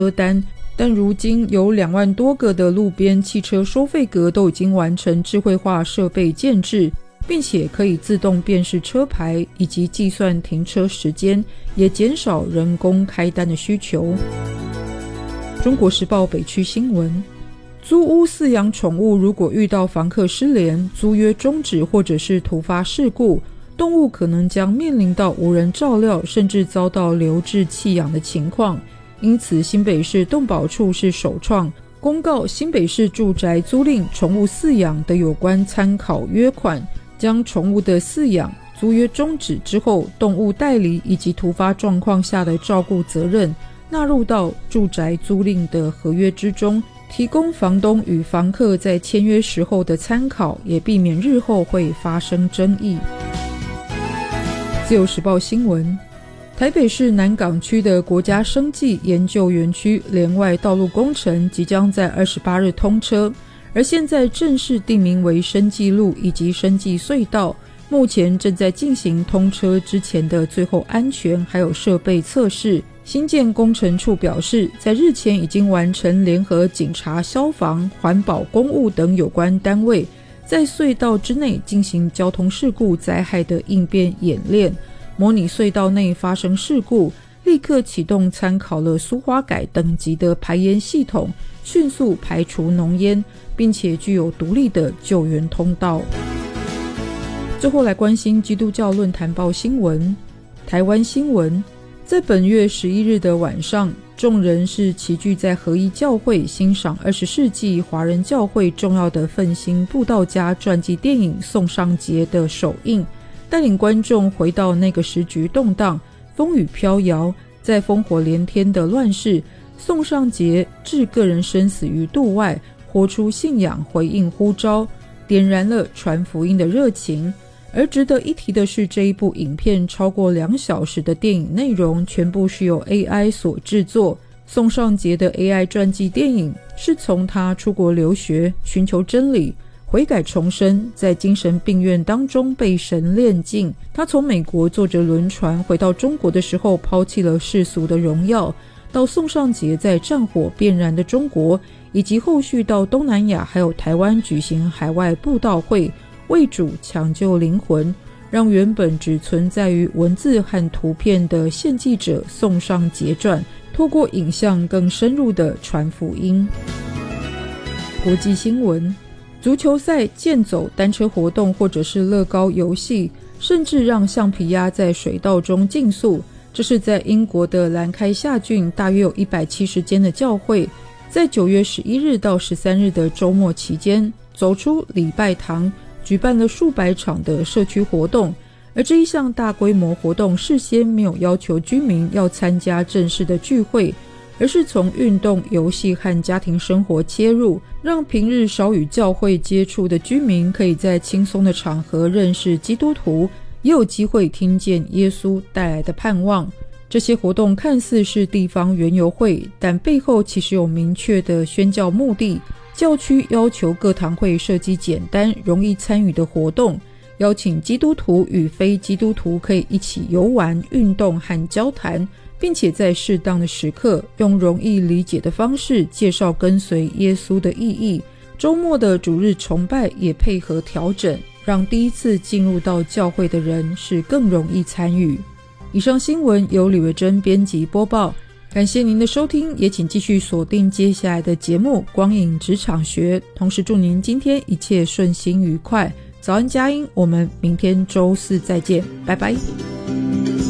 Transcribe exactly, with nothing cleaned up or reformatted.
车单，但如今有两万多个的路边汽车收费格都已经完成智慧化设备建置，并且可以自动辨识车牌以及计算停车时间，也减少人工开单的需求。中国时报北区新闻，租屋饲养宠物如果遇到房客失联、租约终止或者是突发事故，动物可能将面临到无人照料，甚至遭到留置弃养的情况。因此新北市动保处是首创公告新北市住宅租赁宠物饲养的有关参考约款，将宠物的饲养、租约终止之后动物代理以及突发状况下的照顾责任纳入到住宅租赁的合约之中，提供房东与房客在签约时候的参考，也避免日后会发生争议。自由时报新闻，台北市南港区的国家生技研究园区联外道路工程即将在二十八日通车，而现在正式定名为生技路以及生技隧道，目前正在进行通车之前的最后安全还有设备测试。新建工程处表示，在日前已经完成联合警察、消防、环保、公务等有关单位在隧道之内进行交通事故灾害的应变演练，模拟隧道内发生事故，立刻启动参考了苏花改等级的排烟系统，迅速排除浓烟，并且具有独立的救援通道。最后来关心基督教论坛报新闻。台湾新闻，在本月十一日的晚上，众人是齐聚在合一教会欣赏二十世纪华人教会重要的奋兴布道家传记电影《宋尚节》的首映，带领观众回到那个时局动荡、风雨飘摇、在烽火连天的乱世，宋尚节置个人生死于度外，活出信仰，回应呼召，点燃了传福音的热情。而值得一提的是，这一部影片超过两小时的电影内容全部是由 A I 所制作。宋尚节的 A I 传记电影是从他出国留学、寻求真理、悔改重生，在精神病院当中被神炼净。他从美国坐着轮船回到中国的时候，抛弃了世俗的荣耀，到宋尚节在战火遍燃的中国，以及后续到东南亚还有台湾举行海外布道会，为主抢救灵魂，让原本只存在于文字和图片的献祭者宋尚节传透过影像更深入的传福音。国际新闻，足球赛、健走、单车活动或者是乐高游戏，甚至让橡皮鸭在水道中竞速，这是在英国的兰开夏郡大约有一百七十间的教会，在九月十一日到十三日的周末期间，走出礼拜堂，举办了数百场的社区活动。而这一项大规模活动事先没有要求居民要参加正式的聚会，而是从运动、游戏和家庭生活切入，让平日少与教会接触的居民可以在轻松的场合认识基督徒，也有机会听见耶稣带来的盼望。这些活动看似是地方园游会，但背后其实有明确的宣教目的。教区要求各堂会设计简单、容易参与的活动，邀请基督徒与非基督徒可以一起游玩、运动和交谈，并且在适当的时刻用容易理解的方式介绍跟随耶稣的意义。周末的主日崇拜也配合调整，让第一次进入到教会的人是更容易参与。以上新闻由李维珍编辑播报，感谢您的收听，也请继续锁定接下来的节目《光影职场学》，同时祝您今天一切顺心愉快。早安佳音，我们明天周四再见，拜拜。